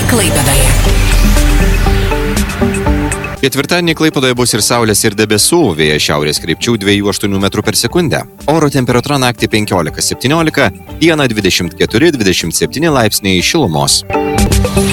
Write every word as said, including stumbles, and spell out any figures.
Klaipėdoje. Ketvirtadienį Klaipėdoje bus ir saulės, ir debesų, vėjas šiaurės krypčių dviejų aštuonių metrų per sekundę. Oro temperatūra naktį penkiolika septyniolika, dieną dvidešimt keturi dvidešimt septyni laipsniai šilumos.